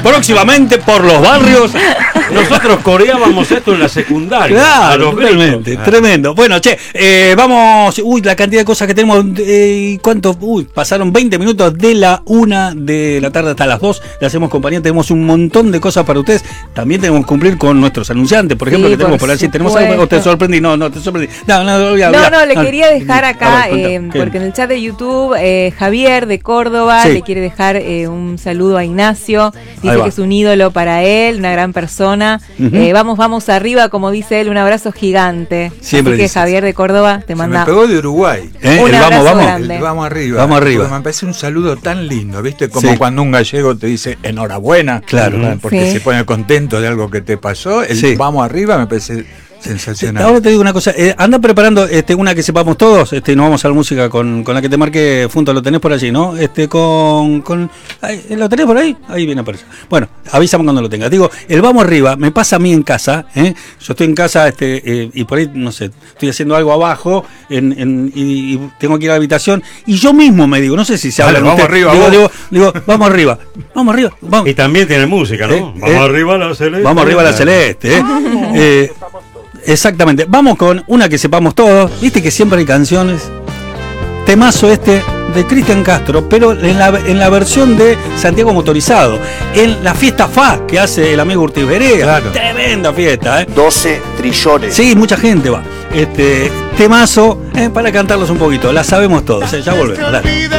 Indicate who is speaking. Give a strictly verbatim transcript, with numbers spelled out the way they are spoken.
Speaker 1: próximamente por los barrios.
Speaker 2: Nosotros coreábamos esto en la secundaria.
Speaker 1: Claro, realmente, ah. tremendo. Bueno, che, eh, vamos, uy, la cantidad de cosas que tenemos, eh, ¿cuánto? Uy, pasaron veinte minutos de la una de la tarde hasta las dos, le hacemos compañía, tenemos un montón de cosas para ustedes, también tenemos que cumplir con nuestros anunciantes, por ejemplo, sí, que tenemos por, por allí, tenemos algo, o te sorprendí, no, no, te sorprendí. No, no, no,
Speaker 3: no, no le no, quería dejar acá, ver, eh, porque en el chat de YouTube, eh, Javier de Córdoba sí. le quiere dejar eh, un saludo a Ignacio, dice que es un ídolo para él, una gran persona. Uh-huh. eh, vamos, vamos arriba, como dice él, un abrazo gigante.
Speaker 1: Siempre
Speaker 3: Así que
Speaker 1: dices.
Speaker 3: Javier de Córdoba te manda.
Speaker 4: Se me pegó de Uruguay.
Speaker 1: ¿Eh?
Speaker 3: Un
Speaker 1: el
Speaker 3: abrazo
Speaker 1: vamos, vamos.
Speaker 3: grande.
Speaker 4: El vamos arriba.
Speaker 1: Vamos arriba.
Speaker 4: Porque me parece un saludo tan lindo, ¿viste? Como
Speaker 1: sí.
Speaker 4: cuando un gallego te dice enhorabuena.
Speaker 1: Claro.
Speaker 4: ¿verdad? Porque
Speaker 3: sí.
Speaker 4: se pone contento de algo que te pasó. El sí. vamos arriba me parece sensacional.
Speaker 1: Ahora te digo una cosa, eh, anda preparando este, una que sepamos todos, este, nos vamos a la música con, con la que te marqué, Funto, lo tenés por allí, ¿no? Este, con, con ay, ¿lo tenés por ahí? Ahí viene a aparecer. Bueno, avísame cuando lo tengas. Digo, el vamos arriba, me pasa a mí en casa, ¿eh? Yo estoy en casa, este, eh, y por ahí, no sé, estoy haciendo algo abajo, en, en, y, y tengo que ir a la habitación, y yo mismo me digo, no sé si se habla.
Speaker 4: Vamos arriba,
Speaker 1: digo, digo, digo, vamos arriba, vamos arriba, vamos.
Speaker 2: Y también tiene música, ¿no?
Speaker 1: Eh,
Speaker 2: vamos
Speaker 1: eh,
Speaker 2: arriba a la celeste.
Speaker 1: Vamos arriba a la celeste, ¿eh? eh Exactamente, vamos con una que sepamos todos, viste que siempre hay canciones, temazo este de Cristian Castro, pero en la, en la versión de Santiago Motorizado, en la fiesta F A que hace el amigo Urtiz Berea, claro. Tremenda fiesta, ¿eh?
Speaker 5: doce trillones.
Speaker 1: Sí, mucha gente va, este temazo, eh, para cantarlos un poquito, la sabemos todos, eh, ya volvemos, dale.